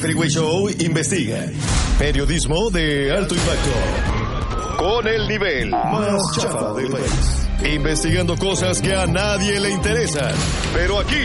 Freeway Show investiga. Periodismo de alto impacto. Con el nivel más chafa del país. Investigando cosas que a nadie le interesan. Pero aquí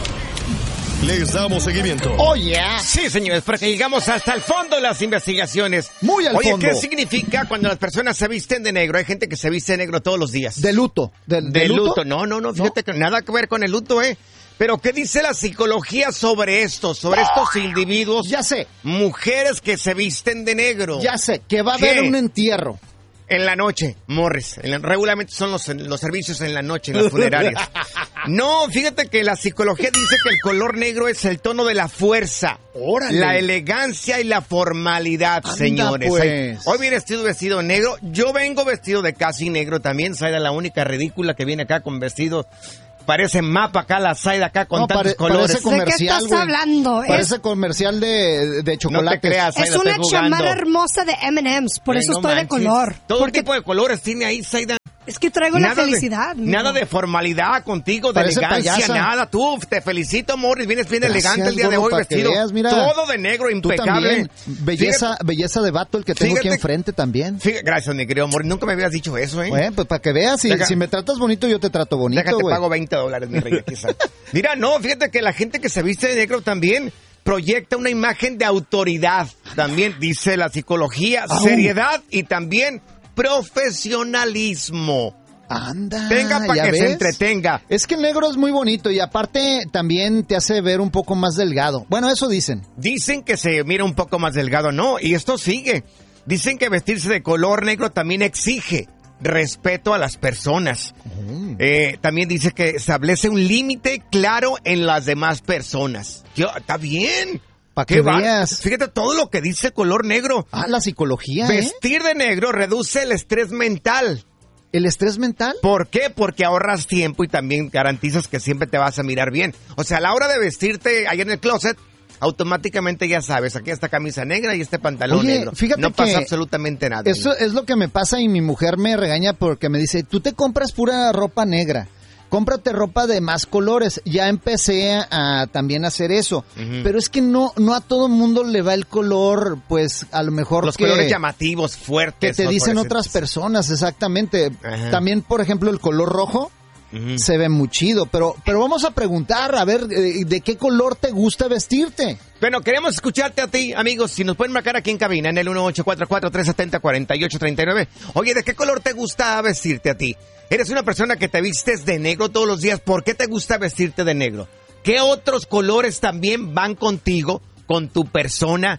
les damos seguimiento. ¡Oh, yeah! Sí, señores, porque llegamos hasta el fondo de las investigaciones. Muy al fondo. Oye, ¿qué significa cuando las personas se visten de negro? Hay gente que se viste de negro todos los días. ¿De luto? ¿De luto? No, fíjate que nada que ver con el luto, ¿eh? Pero, ¿qué dice la psicología sobre esto? Sobre estos individuos. Ya sé. Mujeres que se visten de negro. Ya sé, que va a haber un entierro. En la noche, Morris. Regularmente son los servicios en la noche, en las funerarias. No, fíjate que la psicología dice que el color negro es el tono de la fuerza, ¡Órale! La elegancia y la formalidad, Anda, señores. pues. Hoy viene vestido negro. Yo vengo vestido de casi negro también. Zaida, la única ridícula que viene acá con vestido. Parece mapa acá la Zaida acá con tantos colores. Parece comercial, ¿de qué estás hablando? Parece comercial de chocolate. No te creas, Zaida, es una estoy jugando. chamarra hermosa de M&M's, por eso no estoy manches. de color. Todo tipo de colores tiene ahí, Zaida. Es que traigo la felicidad. Nada de formalidad contigo, de Parece elegancia, payasa. Nada. Tú, te felicito, Morris, vienes bien Gracias, elegante el día de gordo, hoy, para que vestido. veas, mira. Todo de negro, Tú impecable. también. Belleza de vato el que tengo aquí Fíjate- enfrente también. Gracias, mi querido Morris. Nunca me habías dicho eso, ¿eh? Bueno, pues para que veas, si me tratas bonito, yo te trato bonito, Déjate, güey. pago $20, mi rey. Aquí está. Mira, no, fíjate que la gente que se viste de negro también proyecta una imagen de autoridad. También dice la psicología, seriedad y también profesionalismo. Anda, Tenga para ¿ya que ves? se entretenga. Es que el negro es muy bonito y aparte también te hace ver un poco más delgado. Bueno, eso dicen. Dicen que se mira un poco más delgado, no, y esto sigue. Dicen que vestirse de color negro también exige respeto a las personas. También dice que establece un límite claro en las demás personas. Está bien. Para que va- veas. Fíjate todo lo que dice color negro. Ah, la psicología, Vestir de negro reduce el estrés mental. ¿El estrés mental? ¿Por qué? Porque ahorras tiempo y también garantizas que siempre te vas a mirar bien. O sea, a la hora de vestirte ahí en el closet, automáticamente ya sabes, aquí esta camisa negra y este pantalón Oye, negro. fíjate no pasa que absolutamente nada. Eso es lo que me pasa y mi mujer me regaña porque me dice, tú te compras pura ropa negra. Cómprate ropa de más colores. Ya empecé a también hacer eso. Pero es que no a todo mundo le va el color, pues a lo mejor Los colores llamativos, fuertes. que te dicen fosforescentes. otras personas, exactamente. Ajá. También, por ejemplo, el color rojo se ve muy chido. Pero vamos a preguntar, a ver, ¿de qué color te gusta vestirte? Bueno, queremos escucharte a ti, amigos. Si nos pueden marcar aquí en cabina, en el 1844-370-4839. Oye, ¿de qué color te gusta vestirte a ti? ¿Eres una persona que te vistes de negro todos los días? ¿Por qué te gusta vestirte de negro? ¿Qué otros colores también van contigo, con tu persona?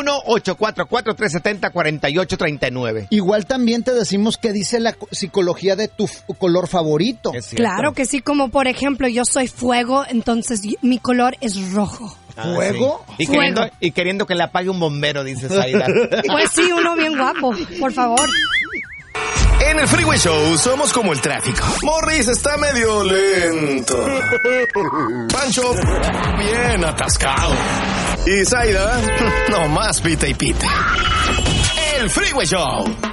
1-844-370-4839. Igual también te decimos qué dice la psicología de tu color favorito. Es cierto. Claro que sí, como por ejemplo, yo soy fuego, entonces mi color es rojo. ¿Fuego? Sí. Y queriendo que le apague un bombero, dice Zaida. Pues sí, uno bien guapo, por favor. En el Freeway Show somos como el tráfico. Morris está medio lento. Pancho, bien atascado. Y Zaida, nomás pita y pita. El Freeway Show.